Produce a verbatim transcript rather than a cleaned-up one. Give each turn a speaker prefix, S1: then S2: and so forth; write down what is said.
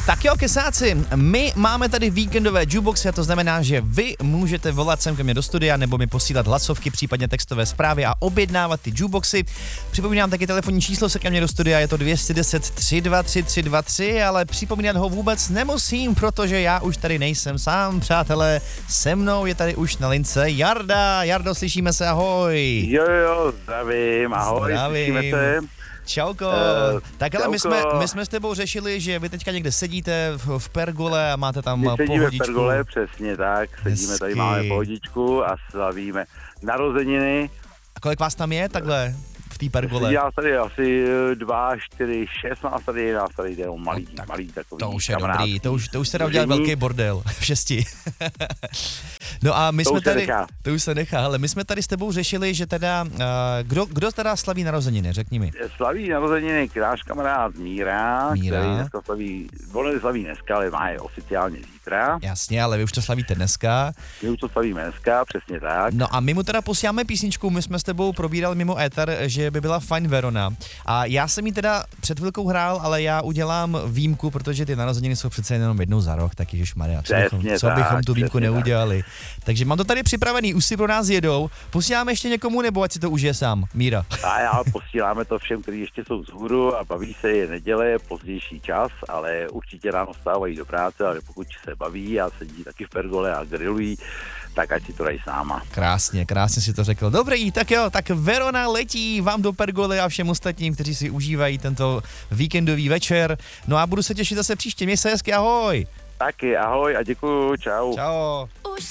S1: Tak jo, kesáci, my máme tady víkendové jukeboxy a to znamená, že vy můžete volat sem ke mně do studia nebo mi posílat hlasovky, případně textové zprávy a objednávat ty jukeboxy. Připomínám taky telefonní číslo se ke mně do studia, je to dvě stě deset, tři dva tři, tři dva tři, ale připomínat ho vůbec nemusím, protože já už tady nejsem sám, přátelé. Se mnou je tady už na lince Jarda. Jardo, slyšíme se, ahoj.
S2: Jo, jo, zdravím, ahoj,
S1: Zdravím.
S2: slyšíme se.
S1: Čauko.
S2: Uh,
S1: tak ale my
S2: čauko.
S1: jsme, my jsme s tebou řešili, že vy teďka někde sedíte v, v pergole a máte tam
S2: My sedíme
S1: pohodičku.
S2: v pergole, přesně tak, sedíme
S1: Hezky.
S2: tady, máme pohodičku a slavíme narozeniny.
S1: A kolik vás tam je takhle v té pergole?
S2: Já tady asi dva, čtyři, šest nás tady je, nás tady jde o malý,
S1: No, tak
S2: malý takový
S1: To už je
S2: kamarád.
S1: dobrý, to už, to už se dá udělat
S2: Družení.
S1: velký bordel v šesti. No a my
S2: To
S1: jsme
S2: už se
S1: tady,
S2: nechá.
S1: to už se nechá, ale my jsme tady s tebou řešili, že teda, uh, kdo, kdo teda slaví narozeniny, řekni mi.
S2: Slaví narozeniny náš kamarád Míra,
S1: Míra.
S2: který dneska slaví, on slaví dneska, ale má je oficiálně zítra.
S1: Jasně, ale vy už to slavíte dneska.
S2: My už to slavíme dneska, přesně tak.
S1: No a my mu teda posíláme písničku, my jsme s tebou probírali mimo éter, že by byla fajn Verona. A já jsem ji teda před chvilkou hrál, ale já udělám výjimku, protože ty narozeniny jsou přece jenom jednou za rok, tak ježišmarja, co bychom,
S2: Přesně
S1: co bychom
S2: tak,
S1: tu výjimku
S2: přesně
S1: neudělali. Takže mám to tady připravený, už si pro nás jedou. Posíláme ještě někomu, nebo ať si to užije sám, Míra.
S2: A já posíláme to všem, kteří ještě jsou vzhůru a baví se, je neděle, pozdější čas, ale určitě ráno vstávají do práce, ale pokud se baví a sedí taky v pergole a grillují, tak ať si to dají s náma.
S1: Krásně, krásně si to řekl. Dobrý, tak jo, tak Verona letí vám do pergoly a všem ostatním, kteří si užívají tento víkendový večer. No a budu se těšit zase příště, měj se hezky, ahoj.
S2: Taky, ahoj a děkuju, čau.
S1: Čau.
S3: Už